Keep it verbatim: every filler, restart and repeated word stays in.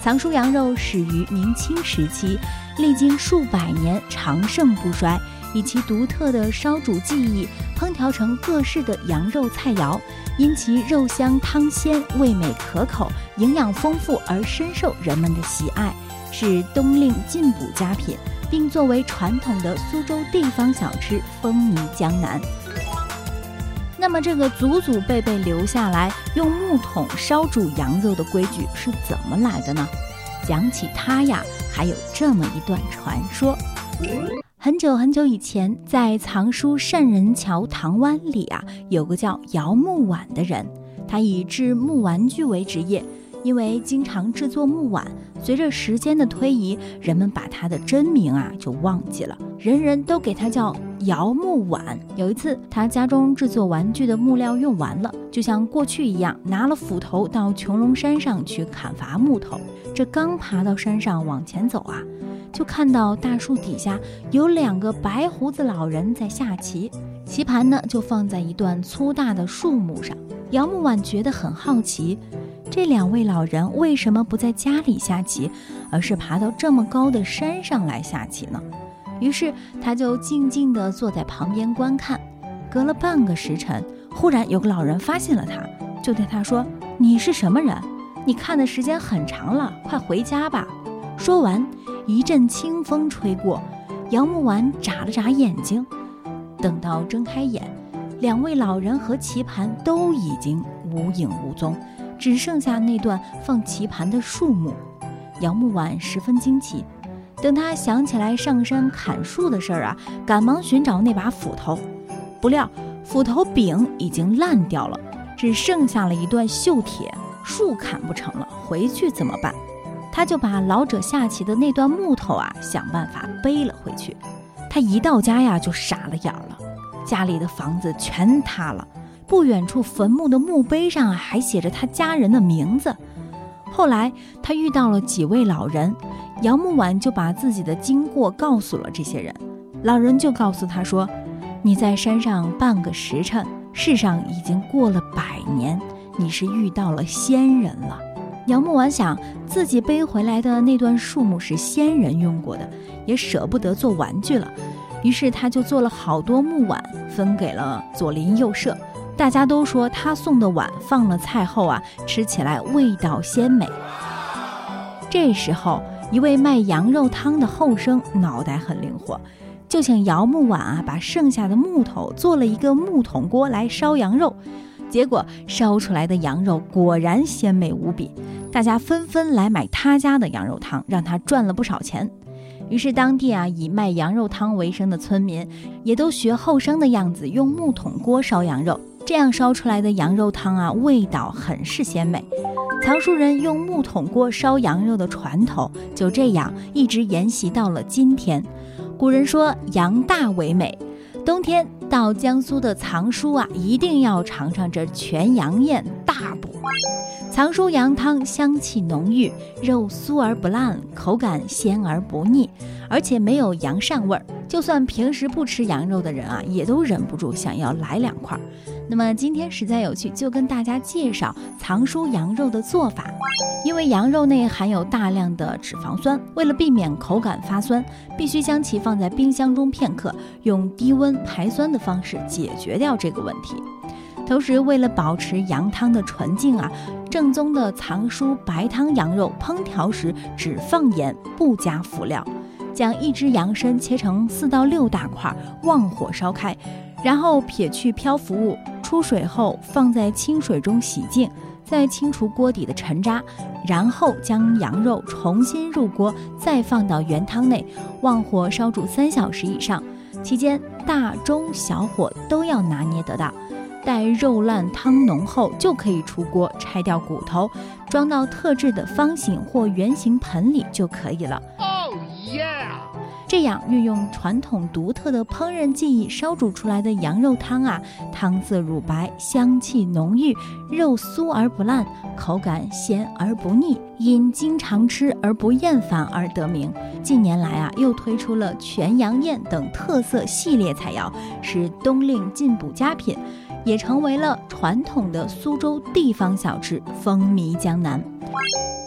藏书羊肉始于明清时期，历经数百年长盛不衰，以其独特的烧煮技艺烹调成各式的羊肉菜肴，因其肉香汤鲜，味美可口，营养丰富而深受人们的喜爱，是冬令进补佳品，并作为传统的苏州地方小吃风靡江南。那么这个祖祖辈辈留下来用木桶烧煮羊肉的规矩是怎么来的呢？讲起它呀，还有这么一段传说。很久很久以前，在藏书善人桥塘湾里啊，有个叫姚木婉的人，他以制木玩具为职业。因为经常制作木碗，随着时间的推移，人们把他的真名啊就忘记了，人人都给他叫姚木婉。有一次，他家中制作玩具的木料用完了，就像过去一样，拿了斧头到穹窿山上去砍伐木头。这刚爬到山上往前走啊，就看到大树底下有两个白胡子老人在下棋，棋盘呢就放在一段粗大的树木上。姚木婉觉得很好奇，这两位老人为什么不在家里下棋，而是爬到这么高的山上来下棋呢？于是他就静静地坐在旁边观看。隔了半个时辰，忽然有个老人发现了他，就对他说：“你是什么人？你看的时间很长了，快回家吧。”说完，一阵清风吹过，姚木婉眨了眨眼睛，等到睁开眼，两位老人和棋盘都已经无影无踪，只剩下那段放棋盘的树木。姚木婉十分惊奇，等他想起来上山砍树的事儿啊，赶忙寻找那把斧头，不料斧头柄已经烂掉了，只剩下了一段锈铁，树砍不成了，回去怎么办？他就把老者下棋的那段木头啊，想办法背了回去。他一到家呀，就傻了眼了，家里的房子全塌了，不远处坟墓的墓碑上还写着他家人的名字。后来他遇到了几位老人，姚木婉就把自己的经过告诉了这些人。老人就告诉他说：“你在山上半个时辰，世上已经过了百年，你是遇到了仙人了。”姚木婉想，自己背回来的那段树木是仙人用过的，也舍不得做玩具了，于是他就做了好多木碗，分给了左邻右舍。大家都说他送的碗放了菜后啊，吃起来味道鲜美。这时候，一位卖羊肉汤的后生脑袋很灵活，就请姚木婉啊把剩下的木头做了一个木桶锅来烧羊肉。结果烧出来的羊肉果然鲜美无比，大家纷纷来买他家的羊肉汤，让他赚了不少钱。于是当地啊以卖羊肉汤为生的村民也都学后生的样子，用木桶锅烧羊肉。这样烧出来的羊肉汤啊，味道很是鲜美。藏书人用木桶锅烧羊肉的传统就这样一直沿袭到了今天。古人说羊大为美，冬天到江苏的藏书啊，一定要尝尝这全羊宴大补。藏书羊汤香气浓郁，肉酥而不烂，口感鲜而不腻，而且没有羊膻味儿。就算平时不吃羊肉的人啊，也都忍不住想要来两块。那么今天实在有趣，就跟大家介绍藏书羊肉的做法。因为羊肉内含有大量的脂肪酸，为了避免口感发酸，必须将其放在冰箱中片刻，用低温排酸的方式解决掉这个问题。同时为了保持羊汤的纯净啊，正宗的藏书白汤羊肉烹调时只放盐，不加辅料。将一只羊身切成四到六大块，旺火烧开，然后撇去漂浮物，出水后放在清水中洗净，再清除锅底的沉渣，然后将羊肉重新入锅，再放到原汤内，旺火烧煮三小时以上，期间大中小火都要拿捏得到。待肉烂汤浓后，就可以出锅，拆掉骨头，装到特制的方形或圆形盆里就可以了。这样运用传统独特的烹饪技艺烧煮出来的羊肉汤啊，汤色乳白，香气浓郁，肉酥而不烂，口感鲜而不腻，因经常吃而不厌烦而得名。近年来啊，又推出了全羊宴等特色系列菜肴，是冬令进补佳品，也成为了传统的苏州地方小吃，风靡江南。